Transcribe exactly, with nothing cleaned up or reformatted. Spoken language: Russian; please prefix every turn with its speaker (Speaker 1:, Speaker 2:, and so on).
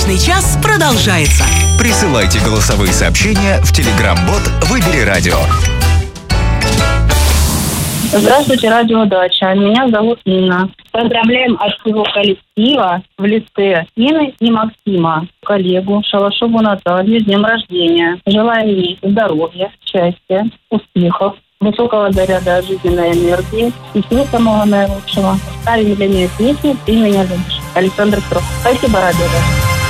Speaker 1: Личный час продолжается.
Speaker 2: Присылайте голосовые сообщения в Telegram-бот «Выбери радио».
Speaker 3: Здравствуйте, радио «Дача». Меня зовут Инна. Поздравляем от всего коллектива в лице Инны и Максима, коллегу Шалашову Наталью с днем рождения. Желаем ей здоровья, счастья, успехов, высокого заряда жизненной энергии и всего самого наилучшего. Ставим для нее песню «Ты меня любишь». Александр Строк. Спасибо, радио «Дача».